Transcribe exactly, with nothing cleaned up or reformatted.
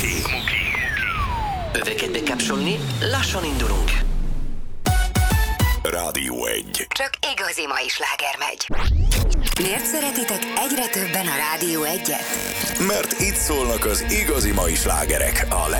Smoky. Öveket bekapcsolni, lassan indulunk. Rádió egy. Csak igazi mai sláger megy. Miért szeretitek egyre többen a Rádió egyet? Mert itt szólnak az igazi mai slágerek a